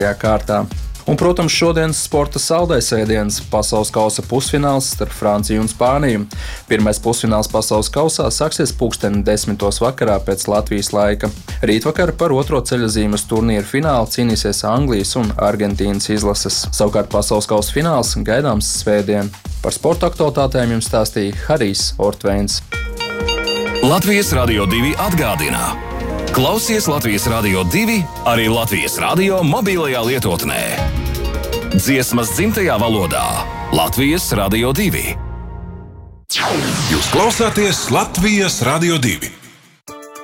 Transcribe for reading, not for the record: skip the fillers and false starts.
kārtā. Un, protams, šodienas sporta saldais ēdiens - pasaules kausa pusfināls starp Franciju un Spāniju. Pirmais pusfināls pasaules kausā sāksies 10:10 vakarā pēc Latvijas laika. Rītvakar par otro ceļazīmes turnīru finālu cīnīsies Anglijas un Argentīnas izlases. Savukārt pasaules kausa fināls gaidāms svētdien. Par sporta aktualitātēm jums stāstīja Harijs Ortveins. Latvijas Radio 2 atgādina: klausies Latvijas Radio 2 arī Latvijas radio mobilajā lietotnē. Dziesmas dzimtajā valodā Latvijas Radio 2. Jūs klausāties Latvijas Radio 2.